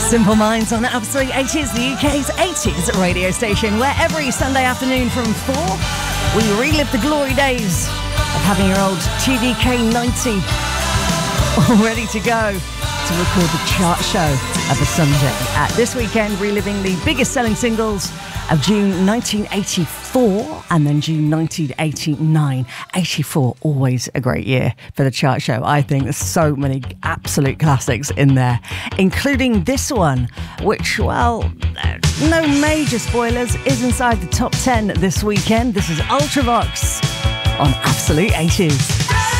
Simple Minds on Absolute 80s, the UK's 80s radio station, where every Sunday afternoon from 4, we relive the glory days of having your old TDK 90 all ready to go to record the chart show of a Sunday. This weekend, reliving the biggest selling singles of June 1984 and then June 1989. 84, always a great year for the chart show. I think there's so many absolute classics in there, including this one, which, well, no major spoilers, is inside the top 10 this weekend. This is Ultravox on Absolute 80s.